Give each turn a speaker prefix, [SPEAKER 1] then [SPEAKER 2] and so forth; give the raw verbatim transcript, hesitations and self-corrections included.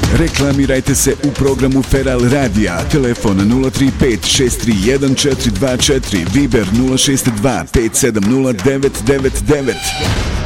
[SPEAKER 1] Reklamirajte se u programu Feral Radija. Telefon nula tri pet šest tri jedan četiri dva četiri, Viber nula šest dva pet sedam nula devet devet devet.